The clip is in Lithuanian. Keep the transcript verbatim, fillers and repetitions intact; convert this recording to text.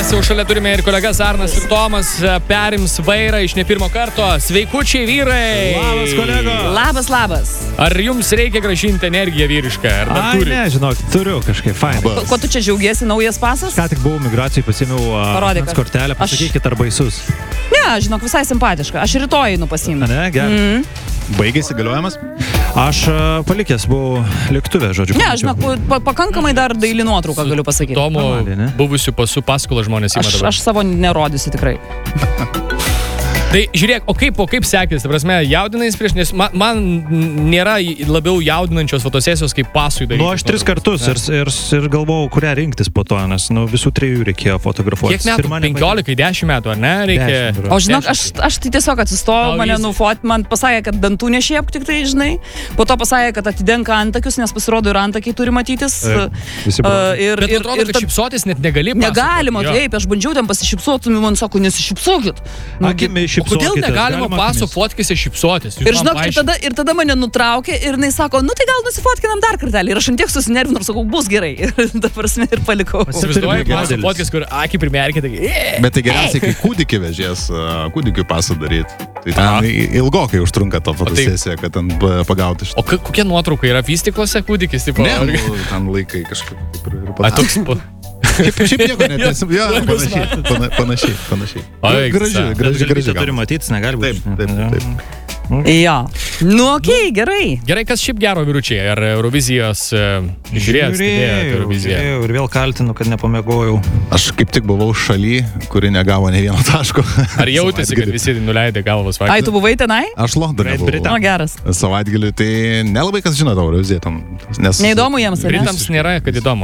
Mes jau šalia turime ir kolegas Arnas ir Tomas, perims vairą iš ne pirmo karto. Sveikučiai vyrai! Labas, kolega! Labas, labas. Ar jums reikia grąžinti energiją vyrišką? Ar dar Ai, turi? ne, žinok, turiu kažkaip fainai. Ko, ko tu čia džiaugiesi, naujas pasas? Ką tik buvau migracijai, pasėmiau Parodyk, aš- kortelę, pasakykit, ar baisus. Ne, žinok, visai simpatiška. Aš rytoj einu pasiimti. Ne, gerai. Mm. Baigėsi galiojimas? Aš a, palikęs buvau lėktuvę, žodžiu. Ne, žinok, pa, pakankamai dar daili nuotrauką galiu pasakyti. Tomo Normaliai, ne? buvusių pasų paskolą žmonės įma Aš, dabar. aš savo nerodysiu tikrai. Tai žiūrėk, o kaip, o kaip sekės, ta prasme, jaudinais prieš, nes man, man nėra labiau jaudinančios fotosesijos kaip pasui daryti. Nu, aš tris kartus ir, ir, ir galvojau, kurią rinktis po to, nes nu, visų trijų reikėjo fotografuoti. Kiek metų? penkiolika, dešimt metų, ar ne? Reikia... Dešimt, O žinok, aš, aš tai tiesiog atsistojau, Tau mane easy. nufot, man pasakė, kad dantų nešiepk tik tai, žinai. Po to pasakė, kad atidenka antakius, nes pasirodo ir antakiai turi matytis. Taip, visi Uh, broliai. ir, Bet ir, atrodo, ir kad šypsotis net negali. Negalima, pasakoti, jo. taip, aš bandžiau ten pasišypsoti, man sako, nesišypsokit. Nu, Akimi O kodėl šypsokitės, negalima paso akimis? fotkėse šypsotis? Jūs Ir man žinok, ir paaiškinkit. tada, ir tada mane nutraukė ir jinai sako, nu tai gal nusifotkinam dar kartelį. Ir aš ant tiek susinervinau ir sakau, bus gerai. Ir ta prasme ir palikau. Įsivaizduoji, Turime paso modelis. fotkės, kur akį primerkė, taigi... "Ė". Bet tai geriausiai, kai kūdikį vežės, a, kūdikių pasą daryti. Tai ten i- ilgokai užtrunka to fotosesija, kad ten pa- pagauti O šitą. ka- kokia nuotrauka yra vystiklose kūdikis? Tipo, Ne, ar- nu, ten laikai kažkaip. kaip ir- ir A, panašiai. toks... po- Šiaip, šiaip nieko net nesim. Jo, Svarbus panašiai, pana- panašiai, panašiai. Oi, Graži, sa- Bet graži, graži. galimybė turi gaunasi. matytis, negali būti. Taip, taip, taip. Jo. Nu, okei, okay, gerai. Gerai, kas šiaip gero vyručiai? Ar Eurovizijos e, žiūrėjot, stebėjot Euroviziją? žiūrėjau ir vėl kaltinu, kad nepamėgojau. Aš kaip tik buvau šaly, kuri negavo ne vieno taško. Ar jautėsi, kad visi nuleidė galvas? Ai, tu buvai tenai? Aš Londone Great buvau. Britain. Nu, geras. Savaitgalį, tai nelabai kas žino tavo Euroviziją tam. Nes Neįdomu jiems, ar ne? Britams nėra, kad įdomu.